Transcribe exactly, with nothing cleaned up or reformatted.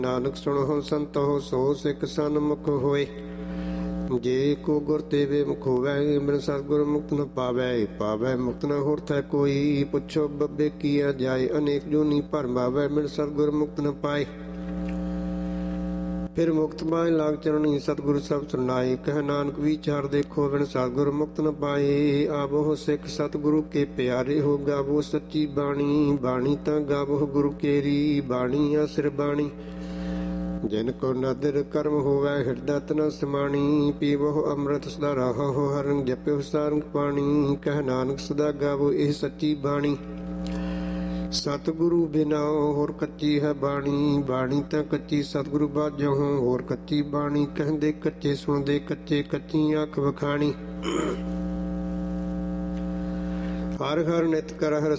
ਨਾਨਕ ਸੁਣੋ ਸੰਤੋ ਸੋ ਸਿੱਖ ਸਨਮੁਖ ਹੋਏ। ਜੇ ਕੋ ਗੁਰ ਤੇ ਵੇ ਮੁਖ ਹੋਵੈ ਬਿਨ ਸਤਿਗੁਰ ਮੁਕਤ ਨ ਪਾਵੈ। ਪਾਵੈ ਮੁਕਤ ਨ ਹੋਰ ਥੈ ਕੋਈ, ਪੁੱਛੋ ਬੱਬੇ ਕੀਆ ਜਾਏ। ਅਨੇਕ ਜੂਨੀ ਭਰਮਾਵੈ ਬਿਨ ਸਤਿਗੁਰ ਮੁਕਤ ਨ ਪਾਏ। ਫਿਰ ਮੁਕਤ ਪਾਏ ਲਾਗ ਚਰਣੀ ਸਤਿਗੁਰ ਸਭ ਸੁਨਾਏ। ਕਹਿ ਨਾਨਕ ਵਿਚਾਰ ਦੇਖੋ ਬਿਨ ਸਤਿਗੁਰ ਮੁਕਤ ਨ ਪਾਏ। ਆਵੋ ਸਿੱਖ ਸਤਿਗੁਰੂ ਕੇ ਪਿਆਰੇ ਹੋ, ਗਾਵੋ ਸੱਚੀ ਬਾਣੀ। ਬਾਣੀ ਤਾਂ ਗਾਵੋ ਗੁਰੂ ਕੇਰੀ, ਬਾਣੀ ਆ ਸਿਰ ਬਾਣੀ। ਜਿਨ ਕੋ ਨਦਰ ਕਰਮ ਹੋਵੈ ਹਿਰਦੈ ਤਨ ਸਮਾਣੀ। ਪੀਵੋ ਅੰਮ੍ਰਿਤ ਸਦਾ ਰਹੋ ਹਰਿ ਰੰਗ ਜਪਿਓ ਸਾਰੰਗ ਪਾਣੀ। ਕਹਿ ਨਾਨਕ ਸਦਾ ਗਾਵੋ ਇਹ ਸੱਚੀ ਬਾਣੀ। ਸਤਿਗੁਰੂ ਬਿਨਾ ਹੋਰ ਕੱਚੀ ਹੈ ਬਾਣੀ। ਬਾਣੀ ਤਾਂ ਕੱਚੀ ਸਤਿਗੁਰੂ ਬਾਝੋ ਹੋਰ ਕੱਚੀ ਬਾਣੀ। ਕਹਿੰਦੇ ਕੱਚੇ ਸੁਣਦੇ ਕੱਚੇ, ਕੱਚੀ ਅੱਖ ਵਖਾਣੀ। ਹਰ ਹਰ ਨਿਤ ਕਰ ਹਰ